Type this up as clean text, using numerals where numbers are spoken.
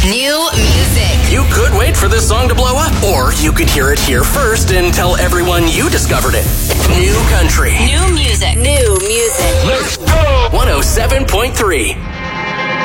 New music. You could wait for this song to blow up, or you could hear it here first and tell everyone you discovered it. New country. New music. New music. Let's go! 107.3.